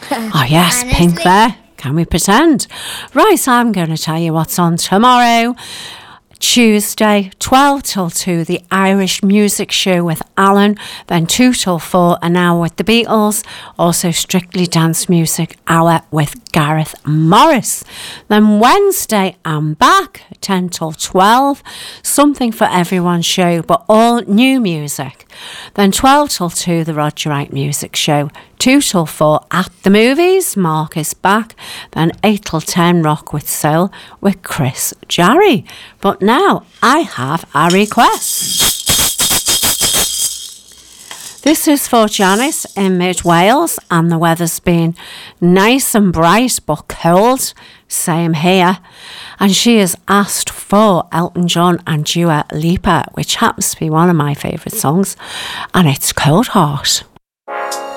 Oh yes, Honestly. Pink there. Can we pretend? Right, I'm going to tell you what's on tomorrow. Tuesday, 12 till 2, the Irish Music Show with Alan. Then 2 till 4, an hour with the Beatles. Also Strictly Dance Music Hour with Gareth Morris. Then Wednesday, I'm back, 10 till 12. Something for Everyone show, but all new music. Then 12 till 2, the Roger Wright Music Show. 2 till 4 at the movies, Mark is back. Then 8 till 10 Rock with Soul with Chris Jarry. But now I have a request. This is for Janice in Mid Wales, and the weather's been nice and bright but cold. Same here. And she has asked for Elton John and Dua Lipa, which happens to be one of my favourite songs, and it's Cold Heart.